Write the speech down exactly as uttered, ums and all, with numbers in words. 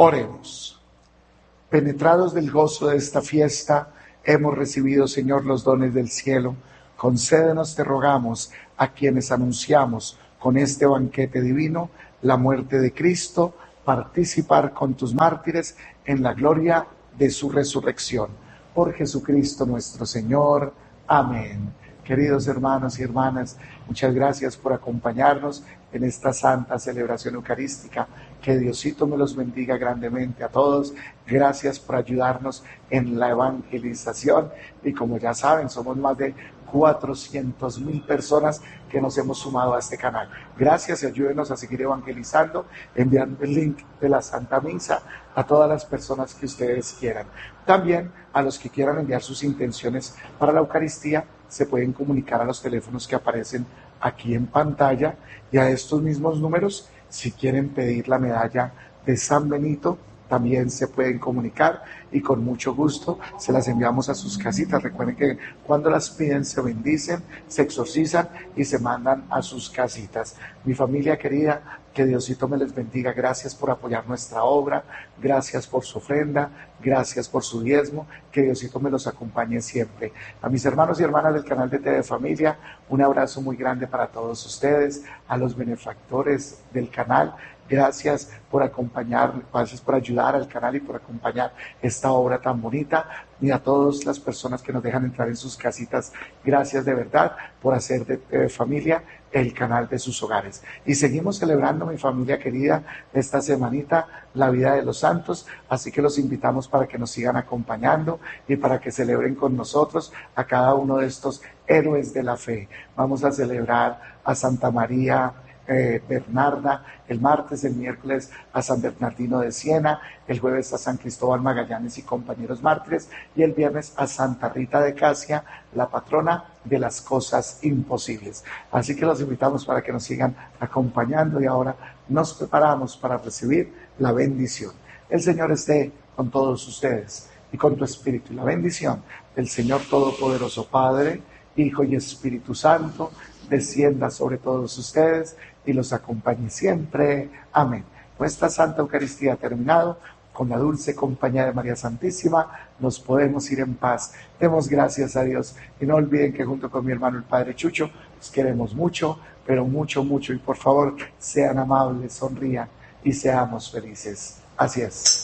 Oremos. Penetrados del gozo de esta fiesta, hemos recibido, Señor, los dones del cielo. Concédenos, te rogamos, a quienes anunciamos con este banquete divino la muerte de Cristo, participar con tus mártires en la gloria de su resurrección. Por Jesucristo nuestro Señor. Amén. Queridos hermanos y hermanas, muchas gracias por acompañarnos en esta santa celebración eucarística. Que Diosito me los bendiga grandemente a todos. Gracias por ayudarnos en la evangelización. Y como ya saben, somos más de cuatrocientas mil personas que nos hemos sumado a este canal. Gracias y ayúdenos a seguir evangelizando, enviando el link de la Santa Misa a todas las personas que ustedes quieran. También a los que quieran enviar sus intenciones para la Eucaristía, se pueden comunicar a los teléfonos que aparecen aquí en pantalla y a estos mismos números. Si quieren pedir la medalla de San Benito, también se pueden comunicar y con mucho gusto se las enviamos a sus casitas. Recuerden que cuando las piden se bendicen, se exorcizan y se mandan a sus casitas. Mi familia querida, que Diosito me les bendiga. Gracias por apoyar nuestra obra, gracias por su ofrenda, gracias por su diezmo. Que Diosito me los acompañe siempre. A mis hermanos y hermanas del canal de T V Familia, un abrazo muy grande para todos ustedes. A los benefactores del canal, gracias por acompañar, gracias por ayudar al canal y por acompañar esta obra tan bonita. Y a todas las personas que nos dejan entrar en sus casitas, gracias de verdad por hacer de T V Familia el canal de sus hogares. Y seguimos celebrando, mi familia querida, esta semanita, la vida de los santos, así que los invitamos para que nos sigan acompañando y para que celebren con nosotros a cada uno de estos héroes de la fe. Vamos a celebrar a Santa María Eh, Bernarda, el martes, el miércoles a San Bernardino de Siena, el jueves a San Cristóbal Magallanes y compañeros mártires, y el viernes a Santa Rita de Casia, la patrona de las cosas imposibles. Así que los invitamos para que nos sigan acompañando y ahora nos preparamos para recibir la bendición. El Señor esté con todos ustedes y con tu espíritu. Y la bendición del Señor Todopoderoso, Padre, Hijo y Espíritu Santo, descienda sobre todos ustedes y los acompañe siempre. Amén. Nuestra Santa Eucaristía ha terminado. Con la dulce compañía de María Santísima nos podemos ir en paz. Demos gracias a Dios y no olviden que junto con mi hermano el Padre Chucho los queremos mucho, pero mucho, mucho, y por favor sean amables, sonrían y seamos felices. Así es.